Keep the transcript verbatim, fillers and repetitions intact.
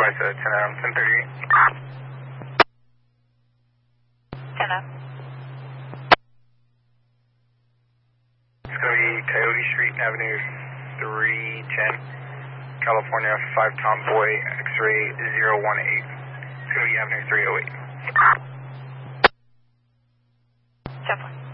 twice at ten A M, ten thirty-eight. ten up. It's going to be Coyote Street, Avenue three ten, California, five Tomboy, X-ray zero one eight. It's going to be Avenue three oh eight. ten four.